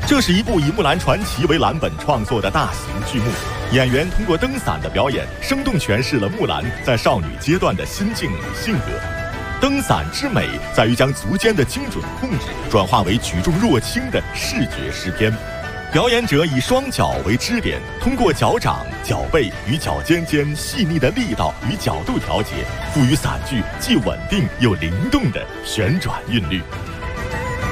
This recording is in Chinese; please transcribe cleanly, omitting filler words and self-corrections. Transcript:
这是一部以《木兰传奇》为蓝本创作的大型剧目，演员通过灯伞的表演，生动诠释了木兰在少女阶段的心境与性格。灯伞之美在于将足尖的精准控制转化为举重若轻的视觉诗篇。表演者以双脚为支点，通过脚掌、脚背与脚尖间细腻的力道与角度调节，赋予伞具既稳定又灵动的旋转韵律。